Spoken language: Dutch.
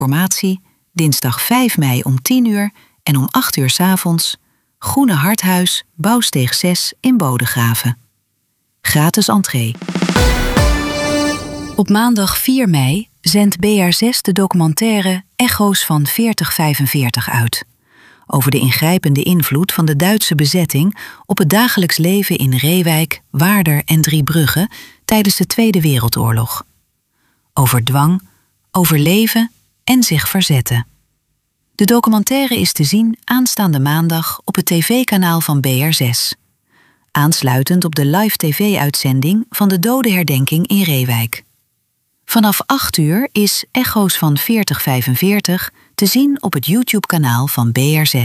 Informatie, dinsdag 5 mei om 10 uur en om 8 uur 's avonds, Groene Harthuis, Bouwsteeg 6 in Bodegraven. Gratis entree. Op maandag 4 mei zendt BR6 de documentaire Echo's van 4045 uit. Over de ingrijpende invloed van de Duitse bezetting op het dagelijks leven in Reewijk, Waarder en Driebrugge tijdens de Tweede Wereldoorlog. Over dwang, overleven en zich verzetten. De documentaire is te zien aanstaande maandag op het tv-kanaal van BR6. Aansluitend op de live tv-uitzending van de dodenherdenking in Reewijk. Vanaf 8 uur is Echo's van 4045 te zien op het YouTube-kanaal van BR6.